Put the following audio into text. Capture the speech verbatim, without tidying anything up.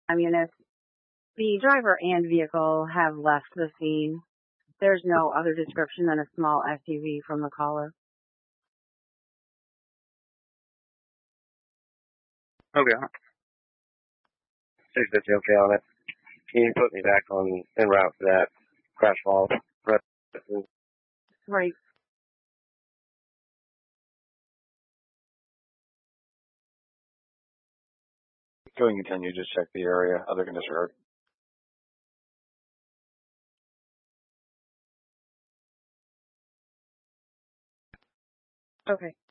I mean, if the driver and vehicle have left the scene, there's no other description than a small S U V from the caller. Okay. six fifty okay on it. Can you put me back on en route for that crash fall? Right. Go and continue. Just check the area. Other than disregard. Okay.